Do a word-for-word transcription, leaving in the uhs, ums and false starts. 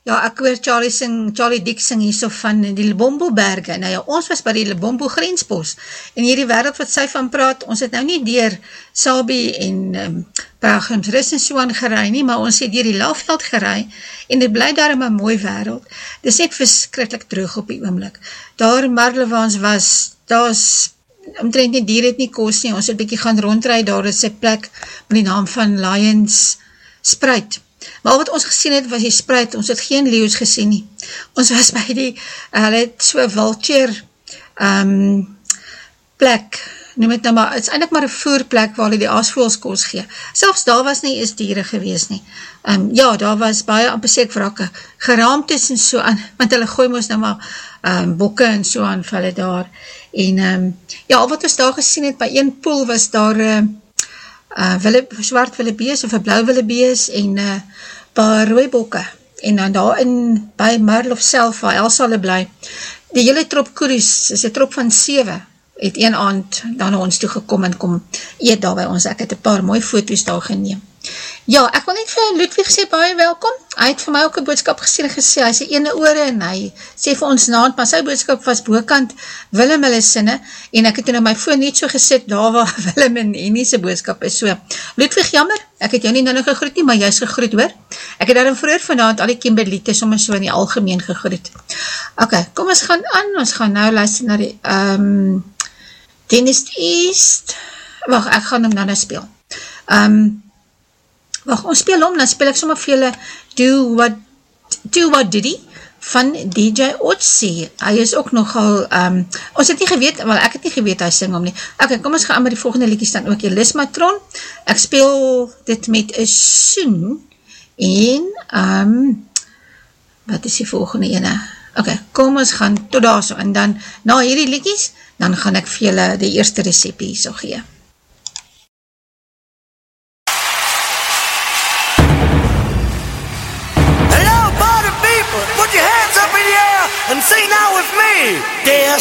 Ja, ek hoor Charlie sing, Charlie Dick sing hier so van die Lebombo berge. Nou ja, ons was by die Lebombo grenspost. En hierdie wêreld wat sy van praat, ons het nou nie deur Sabie en um, Pelgrimsrus en so aan geraai nie, maar ons het deur die Laagveld geraai, en dit bly daar in 'n mooi wêreld. Dit is net verskriklik droog op die oomblik. Daar in Marlewaans was, daar is omtrent nie dier het nie kos nie, ons het bykie gaan rondry, daar is 'n plek met die naam van Lions Spruit. Maar al wat ons gesien het, was die spruit, ons het geen leeuws gesien nie. Ons was by die, uh, hulle het so vulture um, plek, noem het nou maar, het is eindelijk maar een voerplek waar hulle die aasvoels kos gee. Selfs daar was nie eens diere gewees nie. Um, ja, daar was baie amper sê ek wrakke, geraamtes en so aan, want hulle gooi moes nou maar um, bokke en so aan vir hulle daar. En um, ja, al wat ons daar gesien het, by een poel was daar uh, Uh, wille, swart willebees of een blauw willebees en uh, paar rooibokke en dan daar in by Marlof self waar Elsa hulle bly, die hele trop koeries, is een trop van sewe, het een aand dan na ons toe gekom en kom eet daar by ons, ek het een paar mooie foto's daar geneem. Ja, ek wil net vir Ludwig sê baie welkom, hy het vir my ook een boodskap gesê en gesê, hy sê ene oore en hy sê vir ons naand, maar sy boodskap was bokant Willem hulle sinne, en ek het toen in my foon net so gesit, daar waar Willem en Hennie sy boodskap is, so, Ludwig jammer, ek het jou nie nou nog gegroet nie, maar jy is gegroet hoor, ek het daarom vroeger vanavond al die Kimberliete sommer so in die algemeen gegroet. Ok, kom ons gaan aan, ons gaan nou luister na die, um, Dennis East, wacht, ek gaan hom nou nou speel. Um, wacht, ons speel om, dan speel ek sommer vir julle Do What, Do What Diddy van D J Otzi. Hy is ook nogal, um, ons het nie geweet, wel ek het nie geweet hy sing om nie. Ok, kom ons gaan aan met die volgende liedjes dan ook, Elismatron. Ek speel dit met een soen en, um, wat is die volgende ene? Ok, kom ons gaan tot daar so, en dan na hierdie liedjes, dan gaan ek vir julle die eerste recepie so gee. Hello, party people, put your hands up in the air and sing now with me. There's